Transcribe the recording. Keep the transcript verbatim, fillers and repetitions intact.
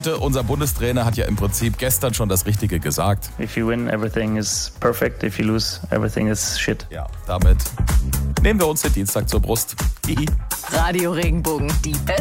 Unser Bundestrainer hat ja im Prinzip gestern schon das Richtige gesagt. If you win, everything is perfect. If you lose, everything is shit. Ja, damit nehmen wir uns den Dienstag zur Brust. Hihi. Radio Regenbogen, die beste